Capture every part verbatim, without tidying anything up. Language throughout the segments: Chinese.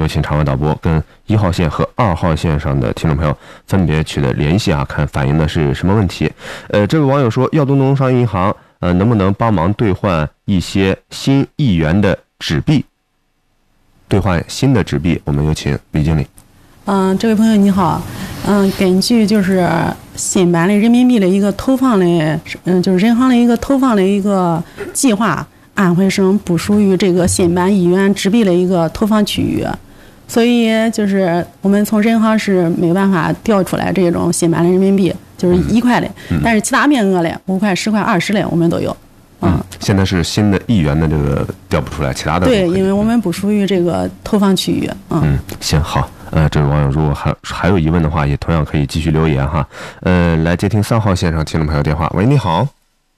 有请场外导播跟一号线和二号线上的听众朋友分别取得联系啊，看反映的是什么问题。呃，这位网友说，耀东农商银行呃能不能帮忙兑换一些新一元的纸币？兑换新的纸币，我们有请李经理。 嗯、呃，这位朋友你好，嗯、呃，根据就是新版的人民币的一个投放的，嗯，就是人行的一个投放的一个计划，安徽省不属于这个新版一元纸币的一个投放区域，所以就是我们从人行是没有办法调出来这种新版的人民币，就是一块的，嗯、但是其他面额的五块、十块、二十的我们都有。 嗯，现在是新的一元的这个调不出来，其他的对，因为我们不属于这个投放区域。嗯， 嗯行好，呃，这位网友如果还还有疑问的话，也同样可以继续留言哈。呃，来接听三号线上听众朋友电话。喂，你好。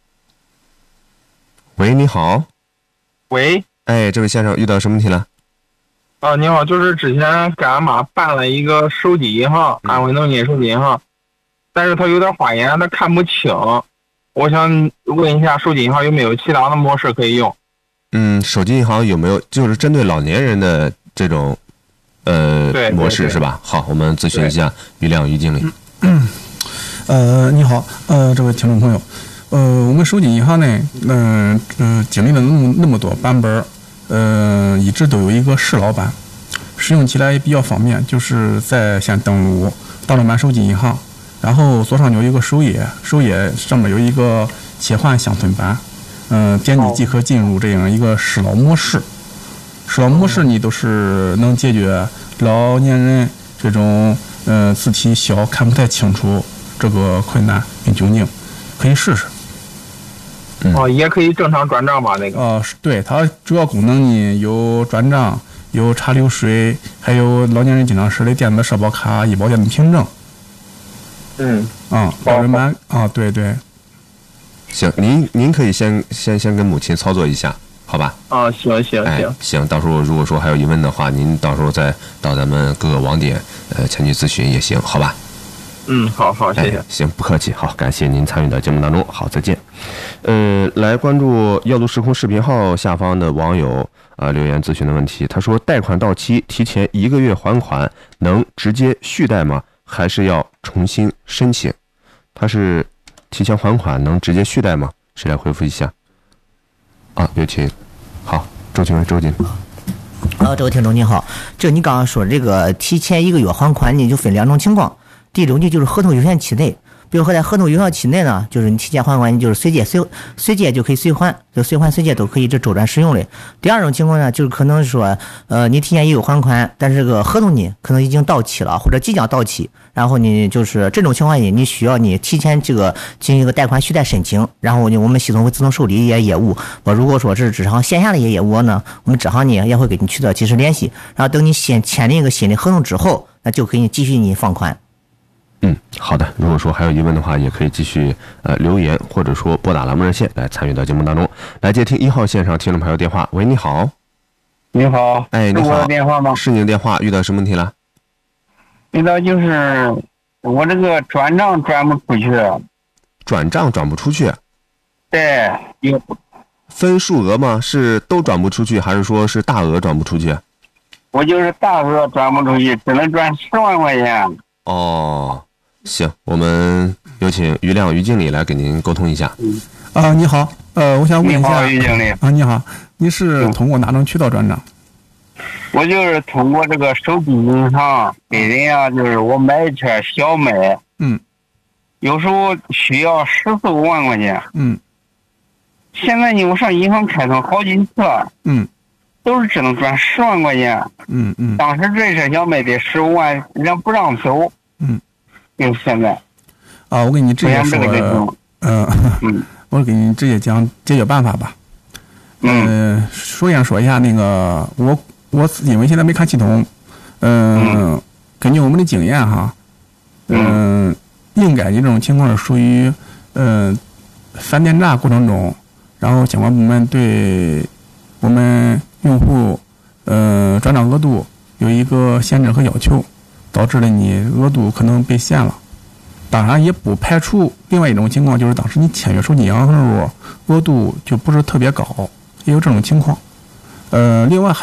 喂，你好。 喂， 哎，这位先生遇到什么问题了？ 啊，你好，就是之前给俺妈办了一个手机银行，安徽农金手机银行，但是他有点花眼，他看不清。我想问一下，手机银行有没有其他的模式可以用？ 嗯，手机银行有没有就是针对老年人的这种呃模式是吧？好，我们咨询一下于亮于经理。 嗯，呃，你好，呃，这位听众朋友，呃，我们手机银行呢，嗯、呃，呃，经历了那么那么多版本，呃，一直都有一个适老版，使用起来也比较方便，就是在先登录大老版手机银行。然后左上角有一个首页，首页上面有一个切换乡村版，嗯、呃，点击即可进入这样一个适老模式。适老模式呢，都是能解决老年人这种呃字体小看不太清楚这个困难跟窘境，可以试试。 嗯、哦，也可以正常转账吧？那个？ 呃，对，它主要功能呢有转账，有查流水，还有老年人经常使的电子社保卡、医保电子凭证。 嗯啊，标准版啊，对对， 行，您您可以先先先跟母亲操作一下，好吧？ 啊，行行哎、 行行，到时候如果说还有疑问的话，您到时候再到咱们各个网点呃前去咨询也行，好吧？ 嗯，好好，谢谢、 哎。行，不客气，好，感谢您参与到节目当中，好，再见。呃，来关注耀都时空视频号下方的网友啊、呃、留言咨询的问题，他说贷款到期提前一个月还款能直接续贷吗？还是要重新申请？他是提前还款能直接续贷吗？谁来回复一下？啊，有请。好，周群伟，周经理。 啊，这位听众你好，这你刚刚说这个提前一个月还款呢，就分两种情况。第一种呢，就是合同有效期内，比如说在合同有效期内呢，就是你提前还款，你就是随借随随借就可以随还，就随还随借都可以这周转使用的。第二种情况呢，就是可能说，呃，你提前也有还款，但是这个合同呢可能已经到期了或者即将到期，然后呢就是这种情况呢，你需要你提前这个进行一个贷款续贷申请，然后呢我们系统会自动受理一些业务。我如果说是职场线下的一些业务呢，我们职行呢也会跟你取得及时联系，然后等你先签订一个新的合同之后，那就可以继续你放款。 嗯，好的。如果说还有疑问的话，也可以继续呃留言，或者说拨打栏目热线来参与到节目当中。来接听一号线上听众朋友电话。喂，你好。 你好。 哎，你好。 是我的电话吗？ 是你的电话，遇到什么问题了？ 遇到就是我这个转账转不出去。 转账转不出去？ 对，有分数额吗？是都转不出去，还是说是大额转不出去？ 我就是大额转不出去，只能转十万块钱。 哦。行，我们有请于亮于经理来给您沟通一下。 嗯啊，你好，呃，我想问一下， 于经理啊，你好，你是通过哪种渠道转账？ 我就是通过这个手机银行给人家，就是我买一圈小麦， 嗯， 有时候需要十四五万块钱， 嗯， 现在呢，我上银行开通好几次了， 嗯， 都是只能转十万块钱， 嗯嗯， 当时这车小麦得十五万，人不让走， 嗯。 就现在啊，我给你直接说，嗯、呃， 嗯， 我给你直接讲解决办法吧。嗯、呃，首先说一下那个，我我因为现在没看系统，嗯、呃嗯，根据我们的经验哈，嗯、呃，应该你这种情况是属于呃反电诈过程中，然后相关部门对我们用户呃转账额度有一个限制和要求。导致了你额度可能被限了，当然也不排除另外一种情况，就是当时你签约手机银行的时候额度就不是特别高，也有这种情况。呃，另外还